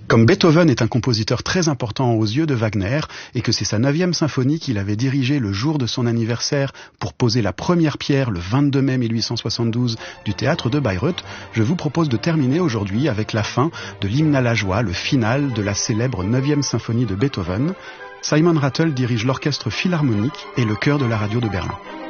Comme Beethoven est un compositeur très important aux yeux de Wagner et que c'est sa 9e symphonie qu'il avait dirigée le jour de son anniversaire pour poser la première pierre le 22 mai 1872 du théâtre de Bayreuth, je vous propose de terminer aujourd'hui avec la fin de l'hymne à la joie, le final de la célèbre 9e symphonie de Beethoven. Simon Rattle dirige l'orchestre philharmonique et le chœur de la radio de Berlin.